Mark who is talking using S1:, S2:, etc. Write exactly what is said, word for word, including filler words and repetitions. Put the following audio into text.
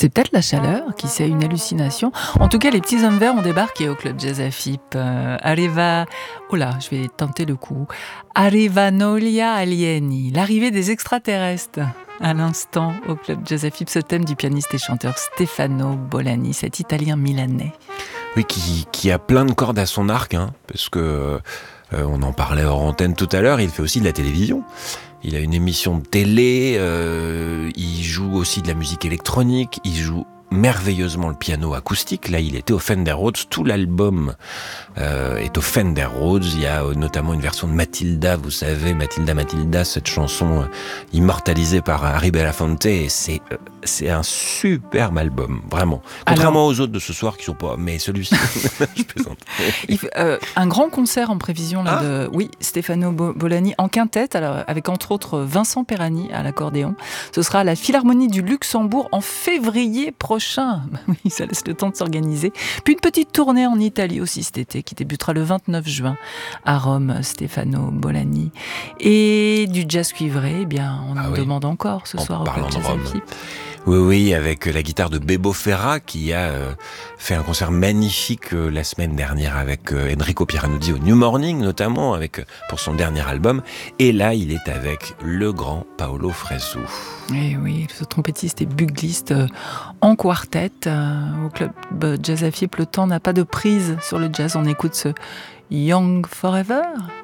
S1: C'est peut-être la chaleur, qui sait, une hallucination. En tout cas, les petits hommes verts ont débarqué au club Jazz Afip. Euh, arriva... Oh là, je vais tenter le coup. Arriva Nolia Alieni, l'arrivée des extraterrestres. À l'instant, au club Jazz Afip, ce thème du pianiste et chanteur Stefano Bolani, cet Italien milanais.
S2: Oui, qui, qui a plein de cordes à son arc, hein, parce que euh, on en parlait hors antenne tout à l'heure, il fait aussi de la télévision. Il a une émission de télé, euh, il joue aussi de la musique électronique, il joue merveilleusement le piano acoustique. Là, il était au Fender Rhodes. Tout l'album euh, est au Fender Rhodes. Il y a euh, notamment une version de Matilda, vous savez, Matilda, Matilda, cette chanson euh, immortalisée par Harry Belafonte. Et c'est, euh, c'est un superbe album, vraiment. Contrairement Alors, aux autres de ce soir qui sont pas... Mais celui-ci, je plaisante.
S1: Il fait, euh, un grand concert en prévision là, ah de oui, Stefano Bolani en quintette, alors, avec entre autres Vincent Perani à l'accordéon. Ce sera à la Philharmonie du Luxembourg en février prochain. Oui, ça laisse le temps de s'organiser. Puis une petite tournée en Italie aussi cet été qui débutera le vingt-neuf juin à Rome, Stefano Bolani. Et du jazz cuivré, eh bien, on ah en oui. demande encore ce
S2: en
S1: soir au club Jazz Afip.
S2: Oui, oui, avec la guitare de Bebo Ferra qui a euh, fait un concert magnifique euh, la semaine dernière avec euh, Enrico Pieranuzzi au New Morning notamment, avec euh, pour son dernier album. Et là, il est avec le grand Paolo Fresu.
S1: Et oui, ce trompettiste et bugliste euh, en quartet euh, au club Jazz Afip. Le temps n'a pas de prise sur le jazz. On écoute ce Young Forever.